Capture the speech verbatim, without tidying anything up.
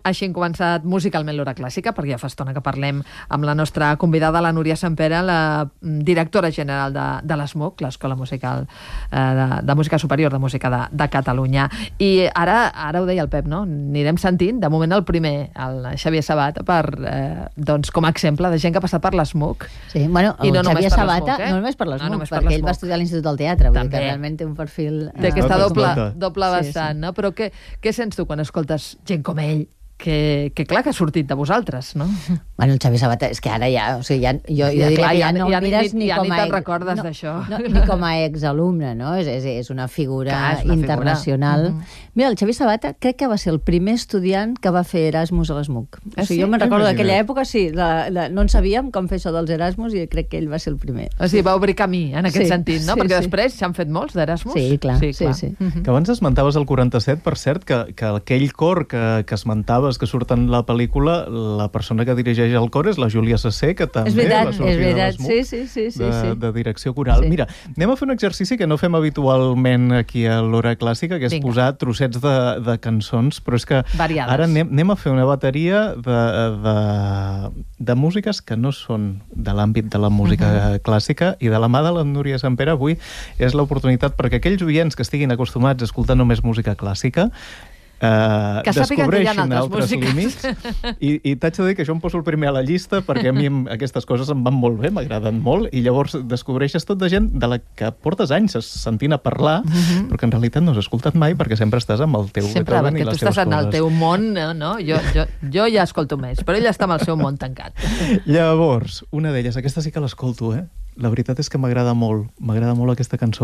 així hem començat musicalment l'Hora Clàssica, perquè ja fa estona que parlem amb la nostra convidada, la Núria Sempere, la directora general de, de l'ESMUC, l'Escola Musical eh, de, de Música Superior de Música de, de Catalunya. I ara, ara ho deia el Pep, no? Anirem sentint, de moment el primer, el Xavier Sabata, per, eh, doncs, com a exemple de gent que ha passat per l'ESMUC. Sí, bueno, I no el Xavier Sabata, eh? no només per l'ESMUC, no, perquè ell va estudiar a l'Institut del Teatre, vull dir que realment té un perfil... Té aquesta eh, doble, molt. doble vessant, sí, sí. no? Però què, què sents tu quan escoltes gent com ell? Que, que clar que ha sortit de vosaltres, no? Bueno, el Xavier Sabata, és que ara ja, o sigui, ja, jo, jo Ja, diria clar, que ja, ja- no ja el ni- mires ni- ni ja com ni a... te'n ex- recordes no, d'això. No, ni com a exalumne, no? És, és, és una figura Clar, és una internacional. figura. Mm-hmm. Mira, el Xavier Sabata crec que va ser el primer estudiant que va fer Erasmus a l'ESMUC. Ah, O sigui, sí? jo me'n recordo Imagina't. d'aquella època, sí, la, la, no en sabíem com fer això dels Erasmus i crec que ell va ser el primer. O sigui, va obrir camí en aquest Sí, sentit, no? sí, Perquè sí. després s'han fet molts d'Erasmus. Sí, clar, sí, clar. sí. Mhm. Que abans esmentaves el quaranta-set, per cert, que, que aquell cor que, que esmentaves, que surt en la pel·lícula, la persona que dirigeix el cor és la Júlia Sasser, que també És veritat, va sortir és veritat. de l'ESMUC, Sí, sí, sí, sí, de, sí. de direcció coral. Sí. Mira, anem a fer un exercici que no fem habitualment aquí a l'Hora Clàssica, que és Vinga. posar trossets de, de cançons, però és que Variades. ara anem, anem a fer una bateria de, de, de músiques que no són de l'àmbit de la música Mhm. clàssica, i de la mà de la Núria Sempere avui és l'oportunitat perquè aquells oients que estiguin acostumats a escoltar només música clàssica eh, Que sàpiguen que hi ha descobreixin altres altres músiques. límits, i, i t'haig de dir que jo em poso el primer a la llista perquè a mi em- aquestes coses em van molt bé, m'agraden molt, i llavors descobreixes tot de gent de la que portes anys sentint a parlar, Mhm. però que en realitat no has escoltat mai perquè sempre estàs amb el teu Sempre, Beethoven perquè i tu les estàs teves en el coses. teu món, no? no? Jo, jo, jo ja escolto més, però ell està en el seu món tancat. Llavors, una d'elles, aquesta sí que l'escolto, eh? La veritat és que m'agrada molt, m'agrada molt aquesta cançó.